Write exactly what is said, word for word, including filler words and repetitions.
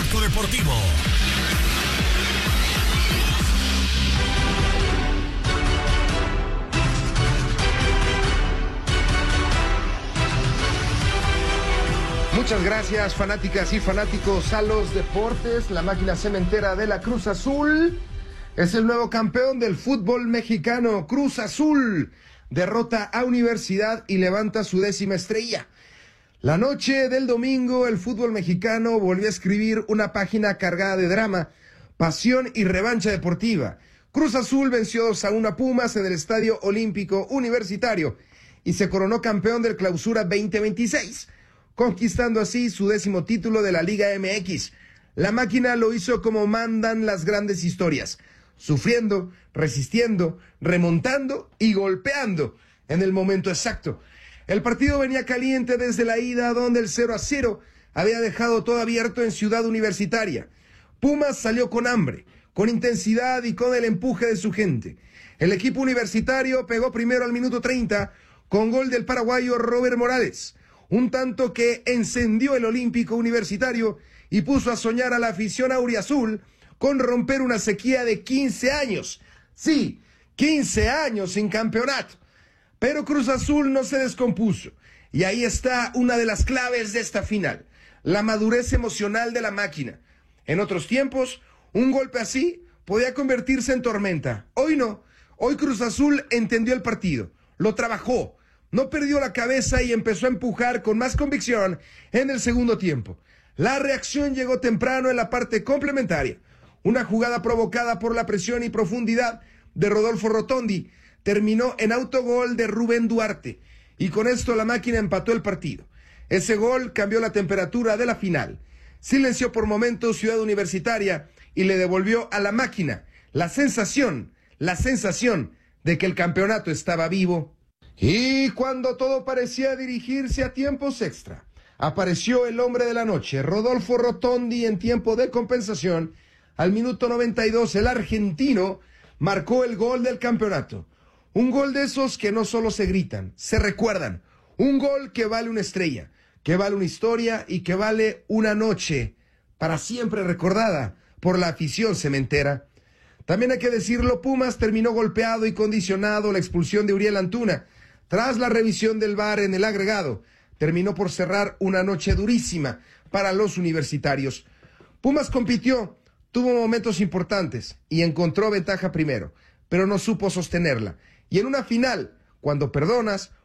Marco Deportivo. Muchas gracias, fanáticas y fanáticos a los deportes. La máquina cementera de la Cruz Azul es el nuevo campeón del fútbol mexicano. Cruz Azul derrota a Universidad y levanta su décima estrella. La noche del domingo, el fútbol mexicano volvió a escribir una página cargada de drama, pasión y revancha deportiva. Cruz Azul venció dos a uno a Pumas en el Estadio Olímpico Universitario y se coronó campeón del Clausura veinte veintiséis, conquistando así su décimo título de la Liga M X. La máquina lo hizo como mandan las grandes historias, sufriendo, resistiendo, remontando y golpeando en el momento exacto. El partido venía caliente desde la ida, donde el cero a cero había dejado todo abierto en Ciudad Universitaria. Pumas salió con hambre, con intensidad y con el empuje de su gente. El equipo universitario pegó primero al minuto treinta con gol del paraguayo Robert Morales, un tanto que encendió el Olímpico Universitario y puso a soñar a la afición auriazul con romper una sequía de quince años. Sí, quince años sin campeonato. Pero Cruz Azul no se descompuso. Y ahí está una de las claves de esta final: la madurez emocional de la máquina. En otros tiempos, un golpe así podía convertirse en tormenta. Hoy no. Hoy Cruz Azul entendió el partido, lo trabajó, no perdió la cabeza y empezó a empujar con más convicción en el segundo tiempo. La reacción llegó temprano en la parte complementaria. Una jugada provocada por la presión y profundidad de Rodolfo Rotondi terminó en autogol de Rubén Duarte, y con esto la máquina empató el partido. Ese gol cambió la temperatura de la final, silenció por momentos Ciudad Universitaria y le devolvió a la máquina la sensación, la sensación de que el campeonato estaba vivo. Y cuando todo parecía dirigirse a tiempos extra, apareció el hombre de la noche, Rodolfo Rotondi, en tiempo de compensación. Al minuto noventa y dos, el argentino marcó el gol del campeonato. Un gol de esos que no solo se gritan, se recuerdan. Un gol que vale una estrella, que vale una historia y que vale una noche para siempre recordada por la afición cementera. También hay que decirlo, Pumas terminó golpeado y condicionado. La expulsión de Uriel Antuna, tras la revisión del V A R en el agregado, terminó por cerrar una noche durísima para los universitarios. Pumas compitió, tuvo momentos importantes y encontró ventaja primero, pero no supo sostenerla. Y en una final, cuando perdonas,